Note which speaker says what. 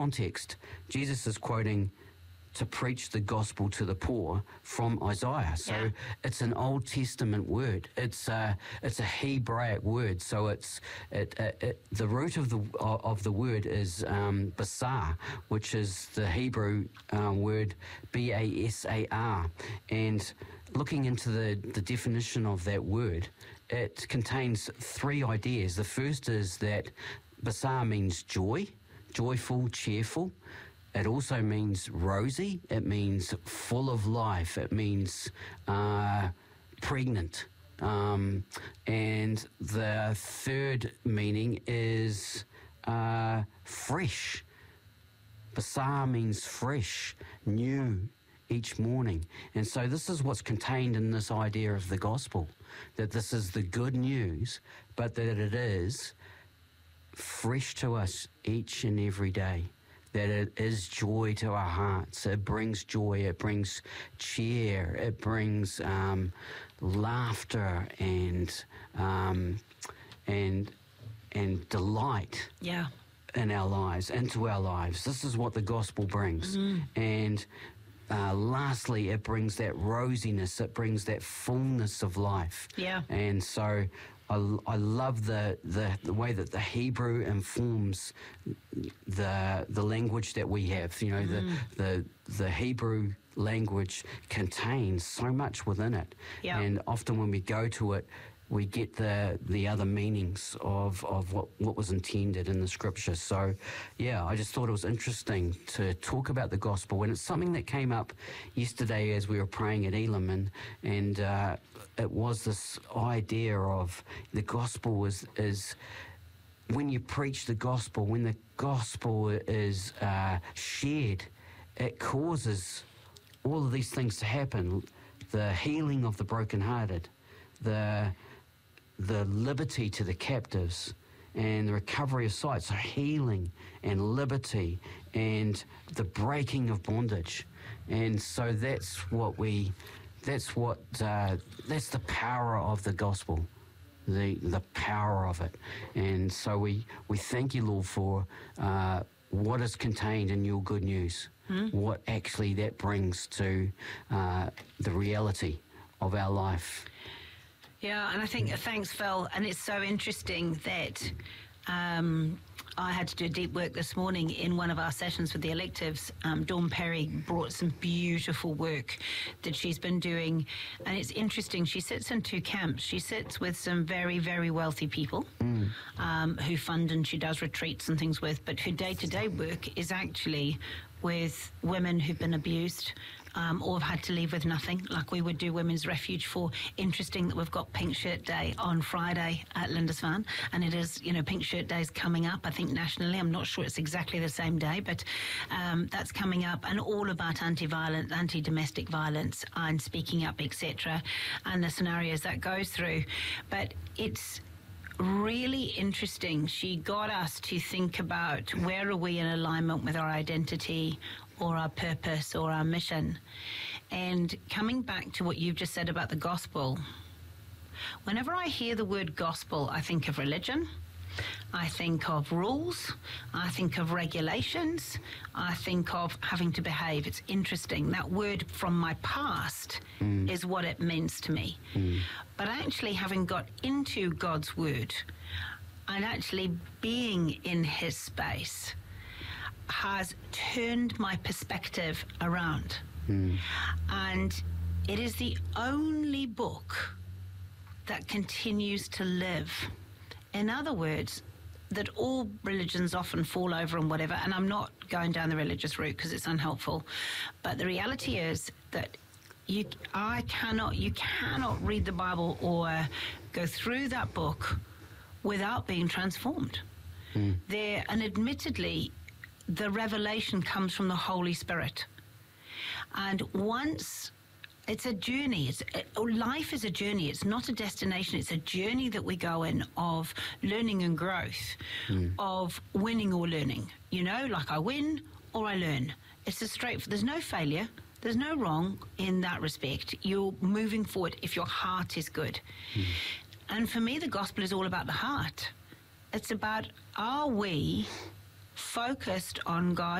Speaker 1: context, Jesus is quoting to preach the gospel to the poor from Isaiah. So it's an Old Testament word. It's a Hebraic word. So the root of the word is basar, which is the Hebrew word basar. And looking into the definition of that word, it contains three ideas. The first is that basar means joy, joyful, cheerful. It also means rosy. It means full of life. It means pregnant. And the third meaning is fresh. Basar means fresh, new, each morning. And so this is what's contained in this idea of the gospel, that this is the good news, but that it is fresh to us each and every day. That it is joy to our hearts. It brings joy. It brings cheer. It brings laughter and delight.
Speaker 2: Yeah.
Speaker 1: In our lives, into our lives. This is what the gospel brings. And lastly, it brings that rosiness. It brings that fullness of life.
Speaker 2: Yeah.
Speaker 1: And so I love the way that the Hebrew informs the language that we have. You know, the Hebrew language contains so much within it.
Speaker 2: Yeah.
Speaker 1: And often when we go to it, we get the other meanings of what was intended in the scripture. So, yeah, I just thought it was interesting to talk about the gospel. And it's something that came up yesterday as we were praying at Elam. And it was this idea of the gospel is when you preach the gospel, when the gospel is shared, it causes all of these things to happen. The healing of the brokenhearted, the liberty to the captives, and the recovery of sight. So healing and liberty and the breaking of bondage. And so that's the power of the gospel, the power of it. And so we thank you, Lord, for what is contained in your good news, what actually that brings to the reality of our life.
Speaker 2: Yeah, and I think, thanks, Phil, and it's so interesting that I had to do deep work this morning in one of our sessions with the electives. Dawn Perry brought some beautiful work that she's been doing, and it's interesting. She sits in two camps. She sits with some very, very wealthy people who fund, and she does retreats and things with, but her day-to-day work is actually with women who've been abused or have had to leave with nothing, like we would do Women's Refuge for. Interesting that we've got Pink Shirt Day on Friday at Lindisfarne, and it is, Pink Shirt Day is coming up, I think nationally. I'm not sure it's exactly the same day, but that's coming up, and all about anti-violence, anti-domestic violence, and speaking up, etc., and the scenarios that goes through. But it's really interesting. She got us to think about, where are we in alignment with our identity or our purpose or our mission? And coming back to what you've just said about the gospel, whenever I hear the word gospel, I think of religion, I think of rules, I think of regulations, I think of having to behave. It's interesting. That word from my past is what it means to me. But actually having got into God's word and actually being in his space has turned my perspective around. And it is the only book that continues to live. In other words, that all religions often fall over and whatever, and I'm not going down the religious route because it's unhelpful, but the reality is that you cannot read the Bible or go through that book without being transformed. And admittedly, the revelation comes from the Holy Spirit. And once, it's a journey. Life is a journey. It's not a destination. It's a journey that we go in of learning and growth, of winning or learning. Like I win or I learn. It's there's no failure. There's no wrong in that respect. You're moving forward if your heart is good. And for me, the gospel is all about the heart. It's about, are we focused on God?